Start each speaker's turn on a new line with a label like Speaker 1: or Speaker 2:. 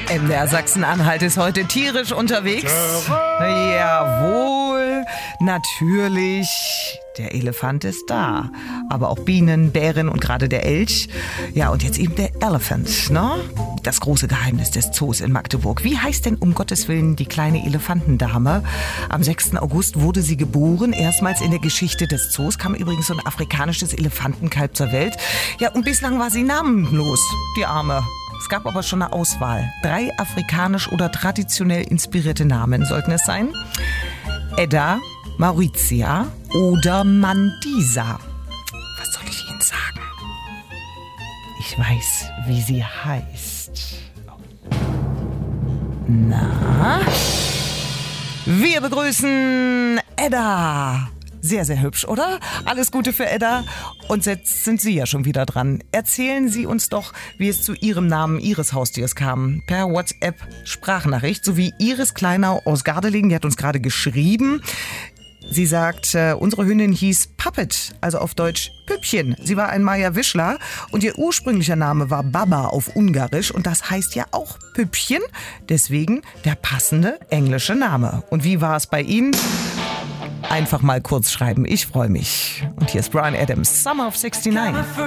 Speaker 1: MDR Sachsen-Anhalt ist heute tierisch unterwegs. Jawohl, natürlich. Der Elefant ist da. Aber auch Bienen, Bären und gerade der Elch. Ja, und jetzt eben der Elephant, ne? Das große Geheimnis des Zoos in Magdeburg. Wie heißt denn um Gottes Willen die kleine Elefantendame? Am 6. August wurde sie geboren. Erstmals in der Geschichte des Zoos kam übrigens so ein afrikanisches Elefantenkalb zur Welt. Ja, und bislang war sie namenlos, die Arme. Es gab aber schon eine Auswahl. 3 afrikanisch oder traditionell inspirierte Namen sollten es sein. Edda, Mauritia oder Mandisa. Was soll ich Ihnen sagen? Ich weiß, wie sie heißt. Na? Wir begrüßen Edda. Sehr, sehr hübsch, oder? Alles Gute für Edda. Und jetzt sind Sie ja schon wieder dran. Erzählen Sie uns doch, wie es zu Ihrem Namen Ihres Haustiers kam. Per WhatsApp-Sprachnachricht, sowie Iris Kleinau aus Gardelegen, die hat uns gerade geschrieben. Sie sagt, unsere Hündin hieß Puppet, also auf Deutsch Püppchen. Sie war ein Maya Wischler und ihr ursprünglicher Name war Baba auf Ungarisch und das heißt ja auch Püppchen. Deswegen der passende englische Name. Und wie war es bei Ihnen? Einfach mal kurz schreiben, ich freue mich. Und hier ist Bryan Adams, Summer of '69.